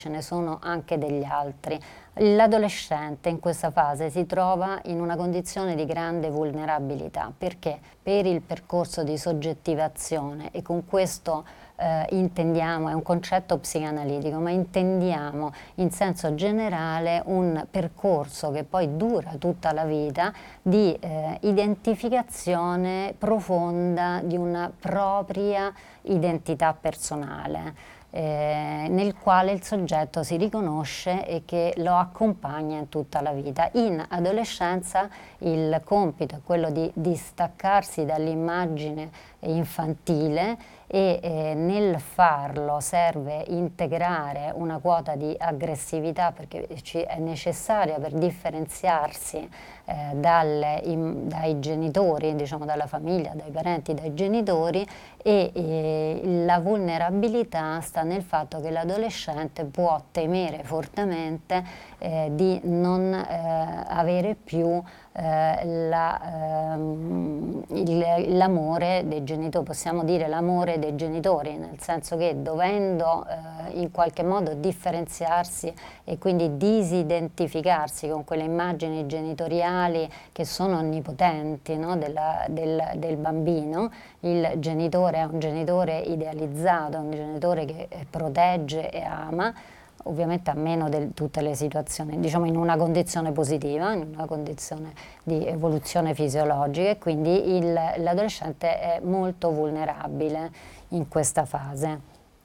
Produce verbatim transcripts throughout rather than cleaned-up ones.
ce ne sono anche degli altri. L'adolescente in questa fase si trova in una condizione di grande vulnerabilità perché per il percorso di soggettivazione, e con questo eh, intendiamo, è un concetto psicanalitico, ma intendiamo in senso generale un percorso che poi dura tutta la vita di eh, identificazione profonda di una propria identità personale. Eh, nel quale il soggetto si riconosce e che lo accompagna in tutta la vita. In adolescenza il compito è quello di distaccarsi dall'immagine infantile e eh, nel farlo serve integrare una quota di aggressività perché ci è necessaria per differenziarsi eh, dalle, in, dai genitori, diciamo dalla famiglia, dai parenti, dai genitori, e eh, la vulnerabilità sta nel fatto che l'adolescente può temere fortemente eh, di non eh, avere più eh, la, ehm, il, l'amore dei genitori, possiamo dire l'amore dei genitori, nel senso che dovendo eh, in qualche modo differenziarsi e quindi disidentificarsi con quelle immagini genitoriali che sono onnipotenti, no, della, del, del bambino, il genitore è un genitore idealizzato, un genitore che protegge e ama, ovviamente a meno di tutte le situazioni, diciamo in una condizione positiva, in una condizione di evoluzione fisiologica, e quindi il, l'adolescente è molto vulnerabile in questa fase.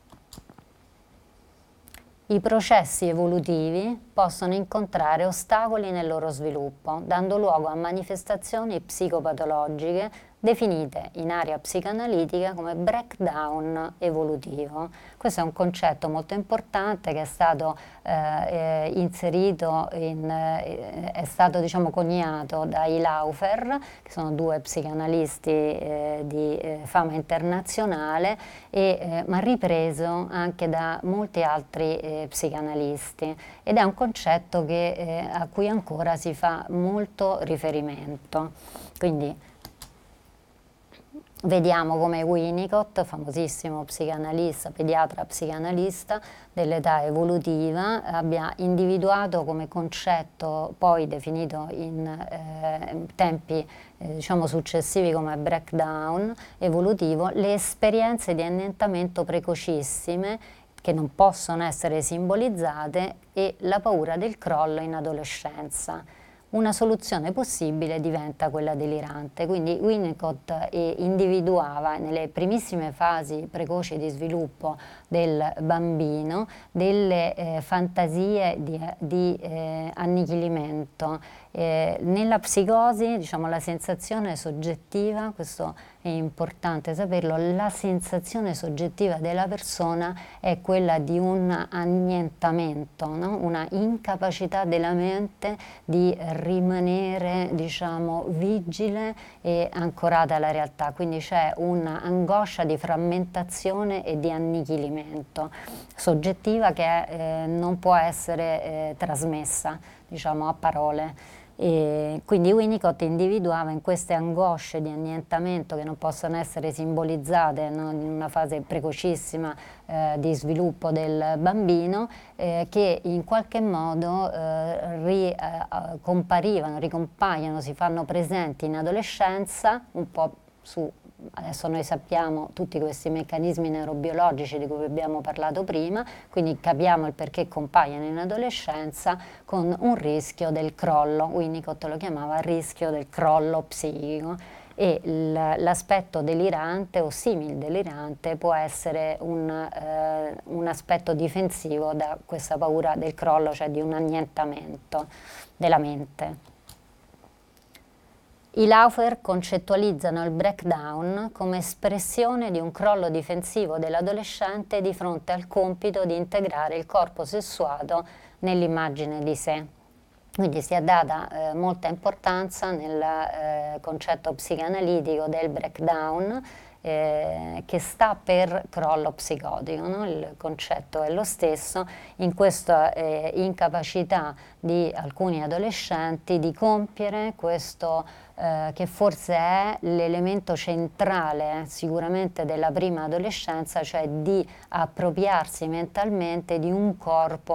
I processi evolutivi possono incontrare ostacoli nel loro sviluppo, dando luogo a manifestazioni psicopatologiche definite in area psicanalitica come breakdown evolutivo. Questo è un concetto molto importante che è stato eh, inserito, in, eh, è stato diciamo coniato dai Laufer, che sono due psicanalisti eh, di eh, fama internazionale, e, eh, ma ripreso anche da molti altri eh, psicanalisti, ed è un concetto che, eh, a cui ancora si fa molto riferimento. Quindi vediamo come Winnicott, famosissimo psicanalista, pediatra psicanalista dell'età evolutiva, abbia individuato come concetto, poi definito in eh, tempi eh, diciamo successivi come breakdown evolutivo, le esperienze di annientamento precocissime che non possono essere simbolizzate e la paura del crollo in adolescenza. Una soluzione possibile diventa quella delirante, quindi Winnicott eh, individuava nelle primissime fasi precoci di sviluppo del bambino delle eh, fantasie di, di eh, annichilimento. Eh, nella psicosi, diciamo, la sensazione soggettiva, questo è importante saperlo, la sensazione soggettiva della persona è quella di un annientamento, no? Una incapacità della mente di rimanere, diciamo, vigile e ancorata alla realtà, quindi c'è un'angoscia di frammentazione e di annichilimento soggettiva che eh, non può essere eh, trasmessa, diciamo, a parole. E quindi Winnicott individuava in queste angosce di annientamento che non possono essere simbolizzate, no, in una fase precocissima eh, di sviluppo del bambino, eh, che in qualche modo eh, ri, eh, comparivano, ricompaiono, si fanno presenti in adolescenza, un po' su. Adesso noi sappiamo tutti questi meccanismi neurobiologici di cui abbiamo parlato prima, quindi capiamo il perché compaiono in adolescenza con un rischio del crollo. Winnicott lo chiamava rischio del crollo psichico, e l'aspetto delirante o simil delirante può essere un, eh, un aspetto difensivo da questa paura del crollo, cioè di un annientamento della mente. I Laufer concettualizzano il breakdown come espressione di un crollo difensivo dell'adolescente di fronte al compito di integrare il corpo sessuato nell'immagine di sé. Quindi si è data eh, molta importanza nel eh, concetto psicanalitico del breakdown, eh, che sta per crollo psicotico, no? Il concetto è lo stesso, in questa eh, incapacità di alcuni adolescenti di compiere questo eh, che forse è l'elemento centrale sicuramente della prima adolescenza, cioè di appropriarsi mentalmente di un corpo